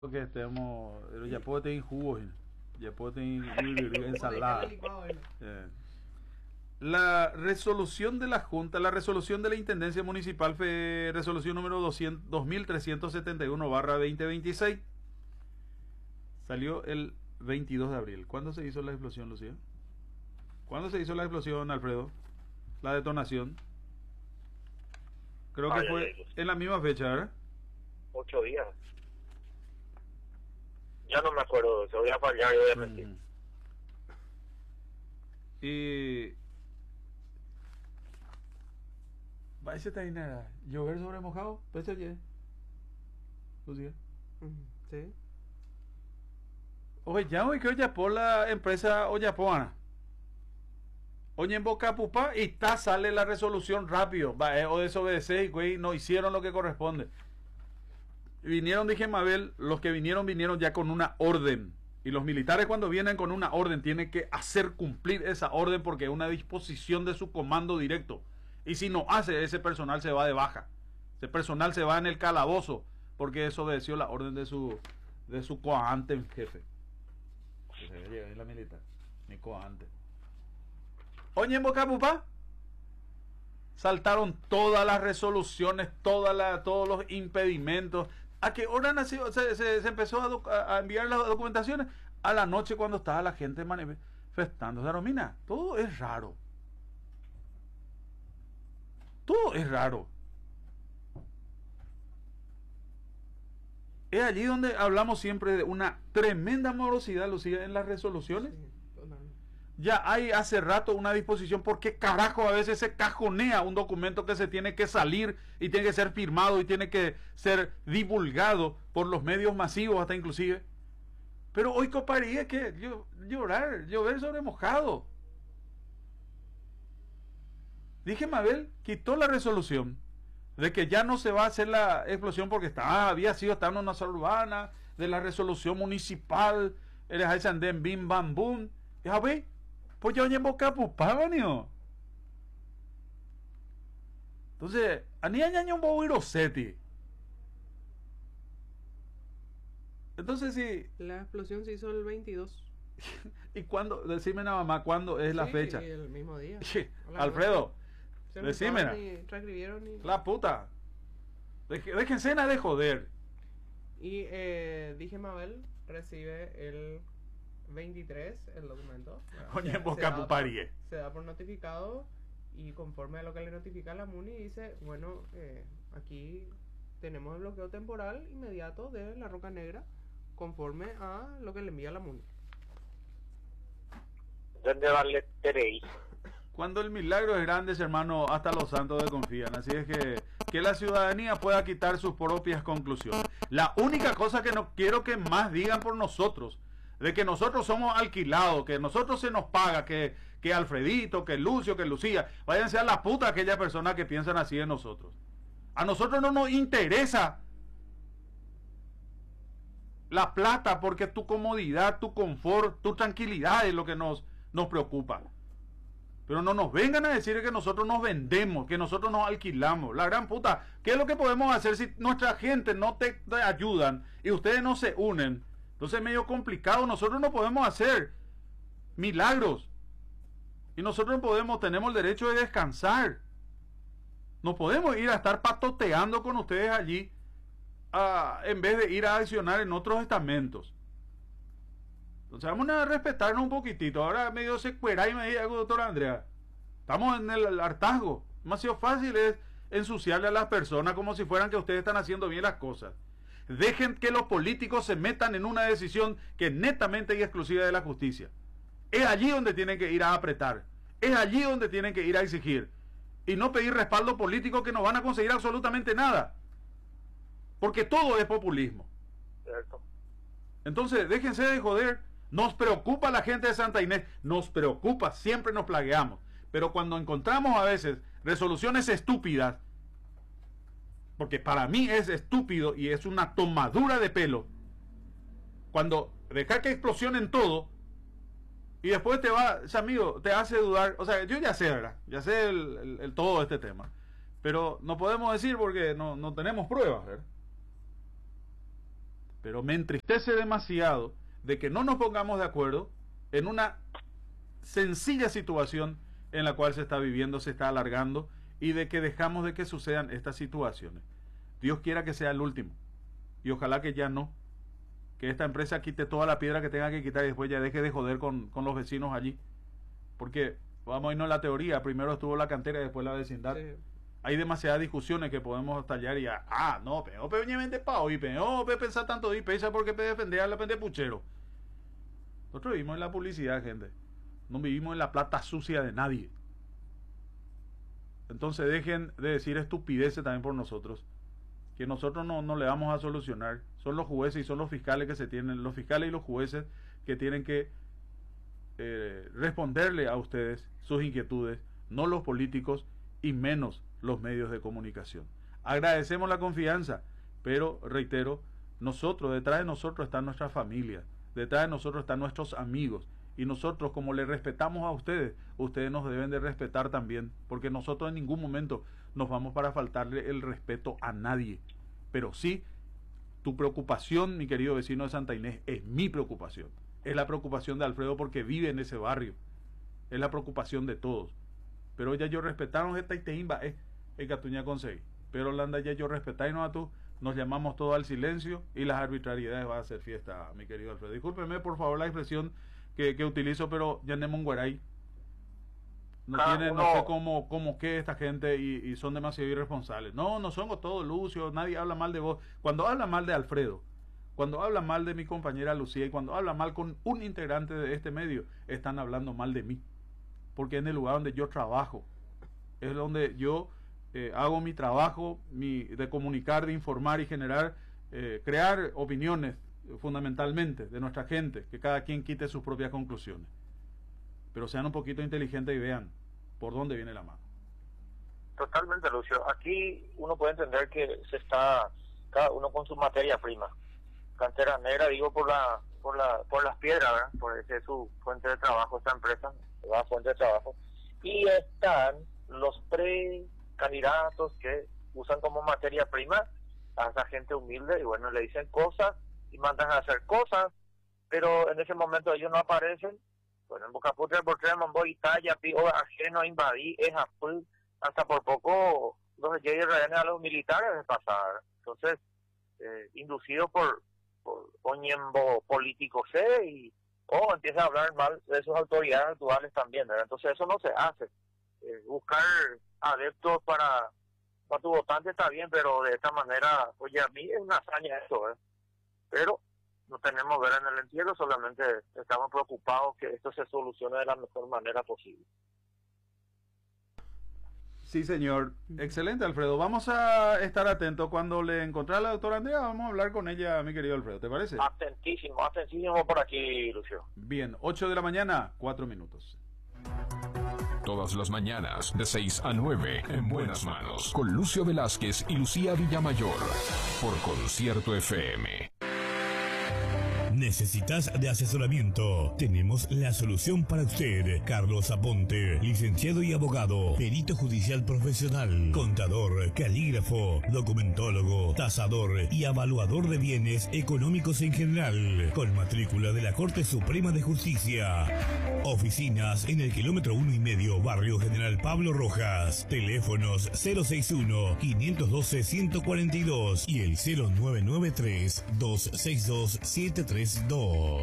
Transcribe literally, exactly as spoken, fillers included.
que estemos, ya puedo tener jugos, ya puedo tener ensalada. Eh. La resolución de la Junta, la resolución de la Intendencia Municipal fue resolución número dos mil trescientos setenta y uno barra veinte veintiséis. Salió el veintidós de abril. ¿Cuándo se hizo la explosión, Lucía? ¿Cuándo se hizo la explosión, Alfredo? La detonación. Creo que fue en la misma fecha, ¿verdad? Ocho días. Ya no me acuerdo, se voy a fallar, obviamente. Mm. Y... va ese tainera, llover sobre mojado, pues oye. Lucía. Sí. Oye, ya hoy que oye por la empresa Oyapoana. Oye, en Boca Pupa y ta sale la resolución rápido. Va, eh, o desobedecer, güey, no hicieron lo que corresponde. Vinieron, dije Mabel, los que vinieron, vinieron ya con una orden. Y los militares cuando vienen con una orden tienen que hacer cumplir esa orden porque es una disposición de su comando directo. Y si no hace, ese personal se va de baja. Ese personal se va en el calabozo porque desobedeció la orden de su de su coante en jefe. Que se llega en la militar. Mi coante. Oye, en Boca Pupa saltaron todas las resoluciones, todas la, todos los impedimentos. ¿A qué hora nació, se, se, se empezó a, a enviar las documentaciones? A la noche cuando estaba la gente manifestando. Daromina, todo es raro. Todo es raro. Es allí donde hablamos siempre de una tremenda morosidad, Lucía, en las resoluciones. Sí, totalmente. Ya hay hace rato una disposición. ¿Por qué carajo a veces se cajonea un documento que se tiene que salir y tiene que ser firmado y tiene que ser divulgado por los medios masivos hasta inclusive? Pero hoy coparía que llorar, llover sobre mojado. Dije, Mabel quitó la resolución de que ya no se va a hacer la explosión porque estaba, había sido estando en una zona urbana, de la resolución municipal, el Haisandén Bim Bam Boom. Ya ve, pues ya oye en Boca Pupa, ¿no? Entonces, ani añaño un bobo Rosetti. Entonces sí. La explosión se hizo el veintidós. ¿Y cuándo? Decime nada más, ¿cuándo es la sí, fecha? El mismo día. Alfredo. Se Decime, y transcribieron y... la puta. Deje, déjense de joder. Y eh, dije, Mabel recibe el veintitrés el documento. Oye, en Boca Puparie. Se da por notificado y conforme a lo que le notifica la MUNI dice, bueno, eh, aquí tenemos el bloqueo temporal inmediato de la Roca Negra conforme a lo que le envía la MUNI. ¿Dónde va el Terei? Cuando el milagro es grande, hermano, hasta los santos desconfían. Así es que que la ciudadanía pueda quitar sus propias conclusiones. La única cosa que no quiero que más digan por nosotros, de que nosotros somos alquilados, que nosotros se nos paga, que, que Alfredito, que Lucio, que Lucía, váyanse a la puta aquellas personas que piensan así de nosotros. A nosotros no nos interesa la plata porque tu comodidad, tu confort, tu tranquilidad es lo que nos, nos preocupa. Pero no nos vengan a decir que nosotros nos vendemos, que nosotros nos alquilamos. La gran puta, ¿qué es lo que podemos hacer si nuestra gente no te, te ayudan y ustedes no se unen? Entonces es medio complicado. Nosotros no podemos hacer milagros. Y nosotros no podemos, tenemos el derecho de descansar. No podemos ir a estar patoteando con ustedes allí a, en vez de ir a accionar en otros estamentos. Entonces vamos a respetarnos un poquitito. Ahora medio se cuera y me dice, doctora Andrea, estamos en el hartazgo. Demasiado fácil es ensuciarle a las personas como si fueran que ustedes están haciendo bien las cosas. Dejen que los políticos se metan en una decisión que es netamente y exclusiva de la justicia. Es allí donde tienen que ir a apretar. Es allí donde tienen que ir a exigir. Y no pedir respaldo político que no van a conseguir absolutamente nada. Porque todo es populismo. Cierto. Entonces déjense de joder. Nos preocupa la gente de Santa Inés, nos preocupa, siempre nos plagueamos. Pero cuando encontramos a veces resoluciones estúpidas, porque para mí es estúpido y es una tomadura de pelo, cuando dejar que explosionen todo y después te va, ese amigo, te hace dudar. O sea, yo ya sé, ¿verdad? Ya sé el, el, el todo de este tema, pero no podemos decir porque no, no tenemos pruebas, ¿verdad? pero me entristece demasiado de que no nos pongamos de acuerdo en una sencilla situación en la cual se está viviendo, se está alargando, y de que dejamos de que sucedan estas situaciones. Dios quiera que sea el último, y ojalá que ya no, que esta empresa quite toda la piedra que tenga que quitar y después ya deje de joder con, con los vecinos allí, porque vamos a irnos a la teoría, primero estuvo la cantera y después la vecindad. Sí. Hay demasiadas discusiones que podemos tallar y ya, ah, no, pero peñamente pa hoy, pero pensar tanto y pesa porque pe defender a la pende puchero. Nosotros vivimos en la publicidad, gente. No vivimos en la plata sucia de nadie. Entonces dejen de decir estupideces también por nosotros, que nosotros no, no le vamos a solucionar. Son los jueces y son los fiscales que se tienen, los fiscales y los jueces que tienen que eh, responderle a ustedes sus inquietudes, no los políticos y menos los medios de comunicación. Agradecemos la confianza, pero reitero, nosotros, detrás de nosotros está nuestra familia, detrás de nosotros están nuestros amigos, y nosotros, como le respetamos a ustedes, ustedes nos deben de respetar también, porque nosotros en ningún momento nos vamos para faltarle el respeto a nadie. Pero sí, tu preocupación, mi querido vecino de Santa Inés, es mi preocupación, es la preocupación de Alfredo porque vive en ese barrio, es la preocupación de todos. Pero ya yo respetaron esta iteimba, es el Catuña conseguí. Pero Landa ya yo respetáis a tú, nos llamamos todo al silencio y las arbitrariedades van a hacer fiesta, mi querido Alfredo. Discúlpeme por favor la expresión que, que utilizo, pero ya tenemos un guaray. No ah, tiene, no, no sé cómo, cómo que esta gente y, y son demasiado irresponsables. No, no somos todos Lucio, nadie habla mal de vos. Cuando habla mal de Alfredo, cuando habla mal de mi compañera Lucía y cuando habla mal con un integrante de este medio, están hablando mal de mí. Porque es en el lugar donde yo trabajo, es donde yo eh, hago mi trabajo mi, de comunicar, de informar y generar, eh, crear opiniones eh, fundamentalmente de nuestra gente, que cada quien quite sus propias conclusiones. Pero sean un poquito inteligentes y vean por dónde viene la mano. Totalmente, Lucio. Aquí uno puede entender que se está, cada uno con su materia prima. Cantera negra, digo, por la por la por las piedras, ¿verdad? Por ese es su fuente de trabajo, esta empresa, la fuente de trabajo. Y están los precandidatos que usan como materia prima a esa gente humilde y bueno, le dicen cosas y mandan a hacer cosas, pero en ese momento ellos no aparecen. Bueno, en Bocaputra, por tres, Mambo, Italia, Pío, ajeno, invadí, es azul, hasta por poco los de Israel a los militares de pasar. Entonces, eh, inducido por, por Oñembo político C y o oh, empieza a hablar mal de sus autoridades actuales también, ¿verdad? Entonces eso no se hace. Eh, buscar adeptos para, para tu votante está bien, pero de esta manera, oye, a mí es una hazaña eso, ¿eh? Pero no tenemos ver en el entierro, solamente estamos preocupados que esto se solucione de la mejor manera posible. Sí, señor. Excelente, Alfredo. Vamos a estar atentos. Cuando le encontré a la doctora Andrea, vamos a hablar con ella, mi querido Alfredo. ¿Te parece? Atentísimo, atentísimo por aquí, Lucio. Bien, ocho de la mañana, cuatro minutos. Todas las mañanas, de seis a nueve, en Buenas Manos, con Lucio Velázquez y Lucía Villamayor, por Concierto F M. ¿Necesitas de asesoramiento? Tenemos la solución para usted. Carlos Aponte, licenciado y abogado, perito judicial profesional, contador, calígrafo, documentólogo, tasador y evaluador de bienes económicos en general, con matrícula de la Corte Suprema de Justicia. Oficinas en el kilómetro uno y medio, Barrio General Pablo Rojas. Teléfonos cero seis uno, cinco uno dos, uno cuatro dos y el cero nueve nueve tres, dos seis dos, siete tres dos.